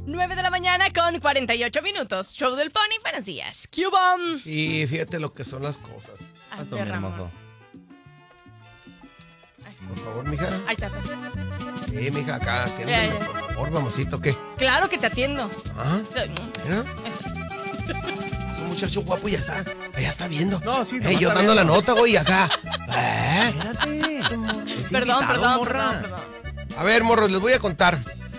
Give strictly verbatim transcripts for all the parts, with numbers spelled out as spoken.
nueve de la mañana con cuarenta y ocho minutos. Show del Pony, buenos días. ¡Cubom! Sí, fíjate lo que son las cosas. Ay, de Ramón. Por favor, mija. Ahí está. Sí, mija, acá. Atiéndeme, Ya, ya. por favor, mamacito, ¿qué? Claro que te atiendo. ¿Ah? Mira. Es un muchacho guapo y ya está. Ya está viendo. No, sí, Eh, nomás yo está dando viendo. la nota, güey, acá. ¿Eh? Espérate. Es Perdón, invitado, perdón, morra. perdón, perdón. A ver, morros, les voy a contar.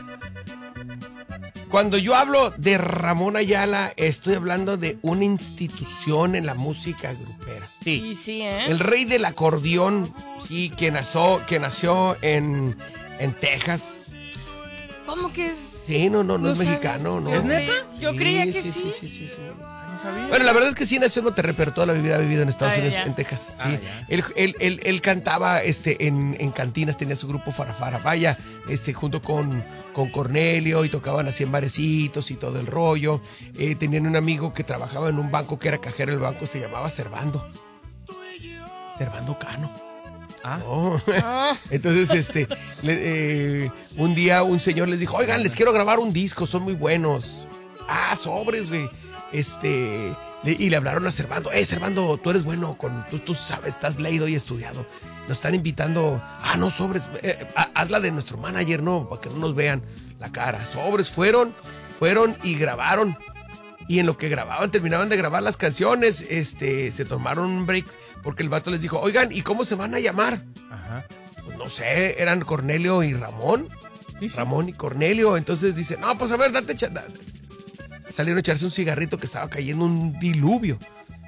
Cuando yo hablo de Ramón Ayala, estoy hablando de una institución en la música grupera. Sí, sí, ¿eh? El rey del acordeón, sí, que nació, que nació en, en Texas. ¿Cómo que es? Sí, no, no, no, No es sabía. mexicano, ¿no? ¿Es neta? Yo Sí, creía que sí. sí. Sí, sí, sí, sí. No sabía. Bueno, la verdad es que sí nació en Monterrey, pero toda la vida ha vivido en Estados Ah, Unidos, ya. en Texas. Sí. Ah, ya. él, él, él, él cantaba este, en, en cantinas, tenía su grupo Farafara, vaya, este, junto con, con Cornelio, y tocaban así en barecitos y todo el rollo. Eh, tenían un amigo que trabajaba en un banco, que era cajero del banco, se llamaba Servando. Servando Cano. Ah. Oh. Ah. Entonces, este, le- eh, un día un señor les dijo, oigan, les quiero grabar un disco, son muy buenos. Ah, sobres, güey. Este, le- y le hablaron a Servando, eh, Servando, tú eres bueno, con, tú, tú sabes, estás leído y estudiado. Nos están invitando, ah, no, sobres, eh, ha- hazla de nuestro manager, no, para que no nos vean la cara. Sobres, fueron, fueron y grabaron. Y en lo que grababan, terminaban de grabar las canciones, este, se tomaron un break porque el vato les dijo, oigan, ¿y cómo se van a llamar? Ajá. Pues no sé, eran Cornelio y Ramón. Sí, sí. Ramón y Cornelio. Entonces dice, no, pues a ver, date cha- da- salieron a echarse un cigarrito que estaba cayendo un diluvio.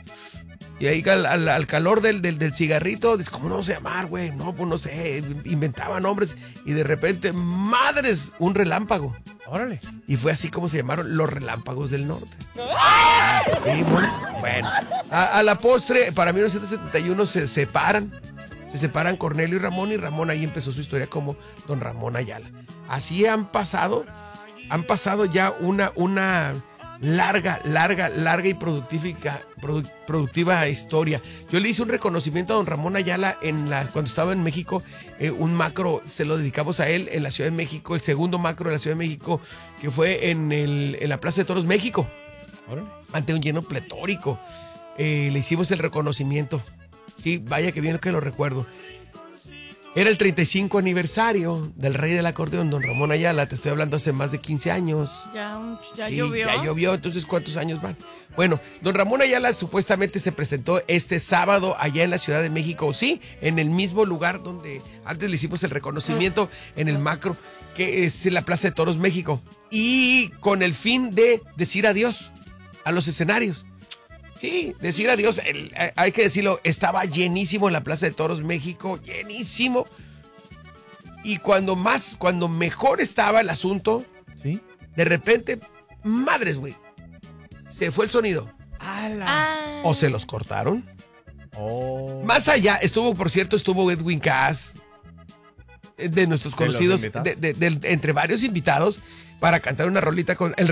Y ahí al, al- al calor del, del, del cigarrito, dice, ¿cómo no vamos a llamar, güey? No, pues no sé, inventaban nombres. Y de repente, madres, un relámpago. Órale. Y fue así como se llamaron los Relámpagos del Norte. Sí, bueno, bueno. A, a la postre, para mil novecientos setenta y uno se separan. Se separan Cornelio y Ramón, y Ramón ahí empezó su historia como Don Ramón Ayala. Así han pasado, han pasado ya una, una larga, larga, larga y productiva, produ- productiva historia. Yo le hice un reconocimiento a Don Ramón Ayala en la, cuando estaba en México, eh, un macro se lo dedicamos a él en la Ciudad de México, el segundo macro de la Ciudad de México, que fue en, el, en la Plaza de Toros México, Órale. ante un lleno pletórico. Eh, le hicimos el reconocimiento. Sí, vaya que bien que lo recuerdo. Era el treinta y cinco aniversario del rey del acordeón, Don Ramón Ayala. Te estoy hablando hace más de quince años. Ya, un- ya Sí, llovió. Ya llovió, entonces ¿cuántos años van? Bueno, Don Ramón Ayala supuestamente se presentó este sábado allá en la Ciudad de México, sí, en el mismo lugar donde antes le hicimos el reconocimiento, en el macro, que es la Plaza de Toros México, y con el fin de decir adiós a los escenarios. Sí, decir adiós, el- hay que decirlo, estaba llenísimo en la Plaza de Toros México, llenísimo. Y cuando más, cuando mejor estaba el asunto, ¿Sí? de repente, madres, güey, se fue el sonido. ¡Hala! Ah. O se los cortaron. Oh. Más allá, estuvo, por cierto, estuvo Edwin Cass, eh, de nuestros ¿De los conocidos, invitados? de- de- de- entre varios invitados, para cantar una rolita con el